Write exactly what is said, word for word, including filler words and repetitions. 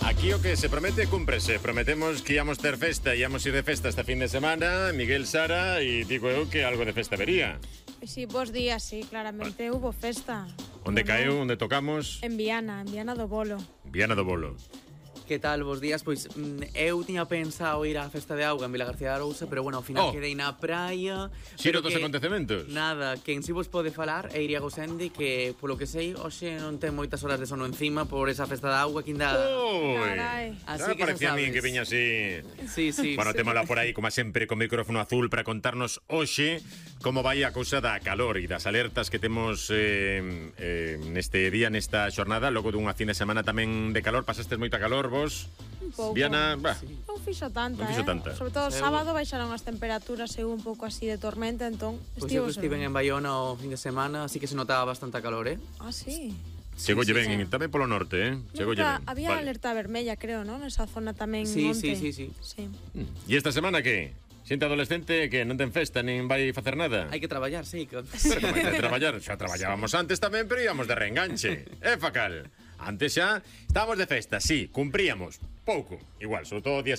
Aquí o que se promete, cúmprese. Prometemos que íamos ter festa, íamos ir de festa este fin de semana, Miguel, Sara, e digo eu que algo de festa vería. Sí, vos días, sí, claramente hubo festa. Onde Bueno, caeu, onde tocamos? En Viana, en Viana do Bolo. Viana do Bolo. Que tal vos días? Pois mm, eu tiña pensado ir á festa de auga en Vila García de Arousa, pero bueno, ao final Oh. quedei na praia. Xiro pero dos que- acontecementos. Nada, quen si vos pode falar é Iria Gosende, que polo que sei, hoxe non ten moitas horas de sono encima por esa festa de auga que ainda... Ui, Carai. Así xa que xa parecía a min sabes. que viña así. Sí, sí. Bueno, témola por aí, como sempre, con micrófono azul para contarnos hoxe como vai a cousa da calor e das alertas que temos eh, eh, neste día, nesta xornada, logo dunha fin de semana tamén de calor. Pasastes moita calor, vos? Un pouco. Viana, va. Non fixo tanta, Non fixo eh? tanta. Sobre todo o Eu- sábado baixaron as temperaturas e un pouco así de tormenta, entón Pois eu estivo que estiven en Bayona o fin de semana, así que se notaba bastante calor, eh? Ah, sí. Chegolle sí, ben, sí. tamén polo norte, eh? Chegolle Nunca ben. había Vale. alerta vermella, creo, ¿no? Nesa zona tamén Sí, monte. sí, sí, sí. Sí. E esta semana que? Xente adolescente que non ten festa nin vai facer nada? Hai que traballar, sí. Que... Pero como hai que traballar? Xa traballábamos antes tamén, pero íamos de reenganche. Eh, Facal? Antes xa estábamos de festa, sí, cumpríamos. Pouco, igual, sobre todo días